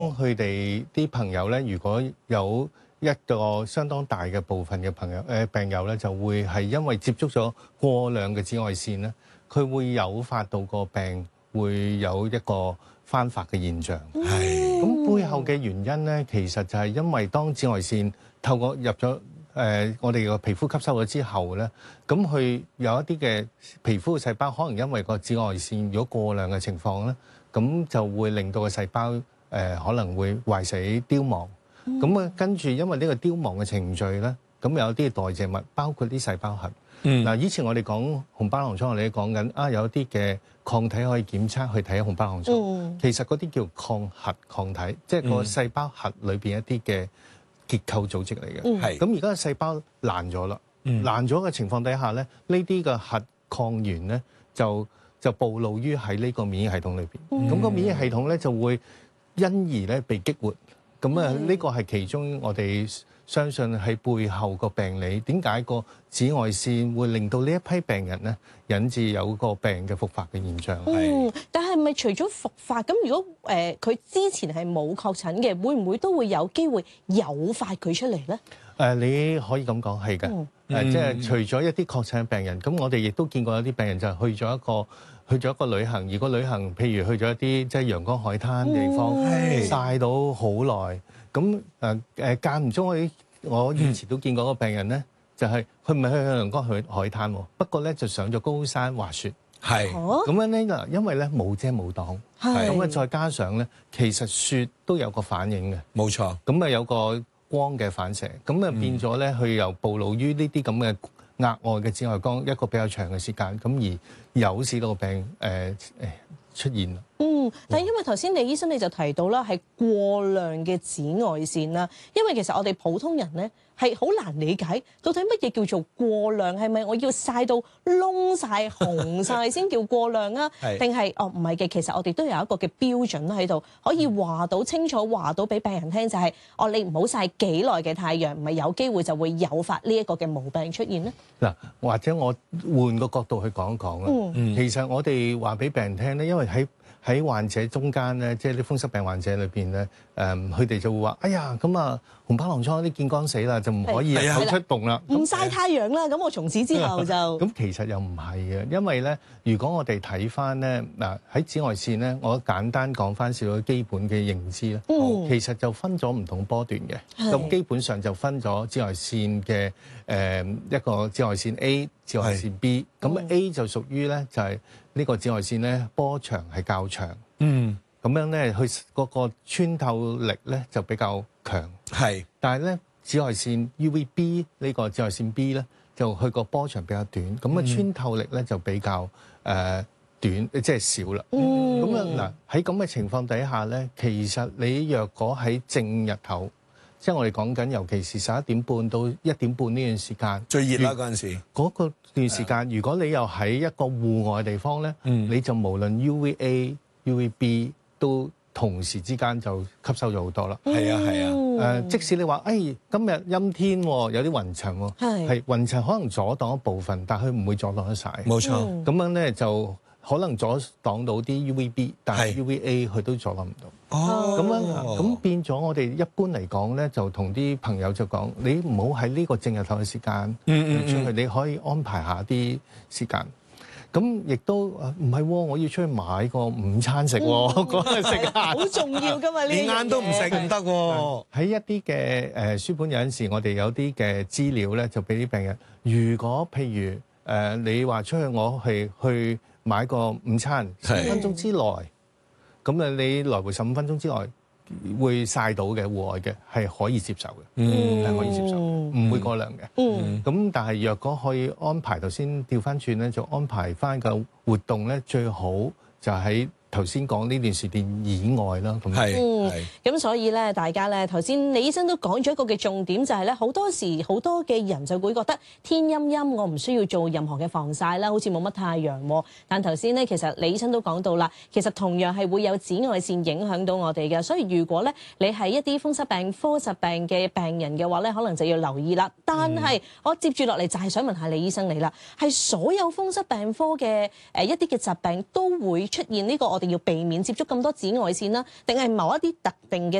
佢哋啲朋友咧，如果有一個相當大嘅部分嘅病友咧，就會係因為接觸咗過量嘅紫外線咧，佢會誘發到個病會有一個翻發嘅現象。係咁背後嘅原因咧，其實就係因為當紫外線透過入咗我哋個皮膚吸收咗之後咧，咁佢有一啲嘅皮膚嘅細胞，可能因為個紫外線如果過量嘅情況咧，咁就會令到個細胞可能會壞死凋亡。咁跟住因為呢個凋亡嘅程序咧，咁有啲代謝物，包括啲細胞核。嗱，以前我哋講紅斑狼瘡，我哋都講緊有啲嘅抗體可以檢測去睇紅斑狼瘡。其實嗰啲叫抗核抗體，即係個細胞核裏邊一啲嘅結構組織嚟嘅。係咁而家個細胞爛咗啦，爛咗嘅情況底下咧，呢啲嘅核抗原咧就暴露於喺呢個免疫系統裏邊。咁個免疫系統咧就會因而咧被激活。咁呢個係其中我哋相信喺背後個病理，點解個紫外線會令到呢一批病人咧引致有個病嘅復發嘅現象？ 但係咪除咗復發咁？如果佢之前係冇確診嘅，會唔會都會有機會誘發佢出嚟咧？ 你可以咁講係嘅，即係除咗一啲確診嘅病人，咁我哋亦都見過有啲病人就係去咗一個旅行，而個旅行譬如去咗一啲即係陽光海灘地方，曬到好耐，咁間唔中我以前都見過個病人咧，就係佢唔係去陽光海灘喎，不過咧就上咗高山滑雪，咁樣咧嗱，因為咧冇遮冇擋，咁再加上咧，其實雪都有個反應嘅，冇錯，咁有個光嘅反射，咁變咗咧，佢又暴露於呢啲咁嘅額外嘅紫外光一個比較長嘅時間，咁而誘使到個病出現啦。 但係因為頭先李醫生你就提到啦，係過量嘅紫外線啦，因為其實我哋普通人咧係好難理解到底乜嘢叫做過量，係咪我要曬到燶晒、紅晒先叫過量啊？定係唔係嘅？其實我哋都有一個嘅標準喺度，可以話到清楚，話到俾病人聽就係你唔好曬幾耐嘅太陽，唔係有機會就會誘發呢一個嘅毛病出現咧。嗱， 或者我換個角度去講一講啦。其實我哋話俾病人聽咧，因為喺患者中間咧，即係啲風濕病患者裏邊咧，佢哋就會話：哎呀，咁啊，紅斑狼瘡啲見光死啦，就唔可以日頭出動啦， 唔曬太陽啦。咁我從此之後就咁其實又唔係嘅，因為咧，如果我哋睇翻咧嗱喺紫外線咧，我簡單講翻少少基本嘅認知咧，其實就分咗唔同波段嘅，咁基本上就分咗紫外線嘅一個紫外線 A、紫外線 B，咁 A 就屬於咧就係呢個紫外線咧波長係較長，咁樣咧佢嗰個穿透力咧就比較強，但係咧紫外線 UVB 呢個紫外線 B 咧就佢個波長比較短，咁啊穿透力咧就比較短，即係少啦。咁啊嗱喺咁嘅情況底下咧，其實你若果喺正日頭，即係我哋講緊，尤其是11點半到1點半呢段時間最熱啦嗰陣時， 嗰段時間，如果你又喺一個戶外地方咧，你就無論 UVA、UVB 都同時之間就吸收咗好多啦。即使你話今日陰天喎，有啲雲層喎，係雲層可能阻擋一部分，但係佢唔會阻擋得晒。 冇錯， 咁樣咧就可能阻擋到啲 UVB， 但係 UVA 佢都阻擋唔到。咁變咗我哋一般嚟講咧，就同啲朋友就講，你唔好喺呢個正日頭嘅時間出去，你可以安排下啲時間。咁亦都唔係喎，我要出去買個午餐食喎，嗰個時間好重要㗎嘛，呢連晏都唔食唔得喎。 喺一啲嘅書本有陣時，我哋有啲嘅資料咧，就俾啲病人。如果譬如你話出去，我係去買個午餐，15分鐘之內，咁你來回15分鐘之內會曬到嘅戶外嘅係可以接受嘅，係可以接受，唔會過量嘅。咁但係若果可以安排頭先調翻轉咧，就安排翻個活動咧，最好就喺頭先講呢段時段以外啦。 咁所以咧，大家咧頭先李醫生都講咗一個嘅重點，就係咧好多時好多嘅人就會覺得天陰陰，我唔需要做任何嘅防曬啦，好似冇乜太陽喎。但頭先咧，其實李醫生都講到啦，其實同樣係會有紫外線影響到我哋嘅。所以如果咧你係一啲風濕病科疾病嘅病人嘅話咧，可能就要留意啦。但係我接住落嚟就係想問下李醫生你啦，係所有風濕病科嘅一啲嘅疾病都會出現呢個我哋要避免接觸咁多紫外線啦，定係某一啲特定嘅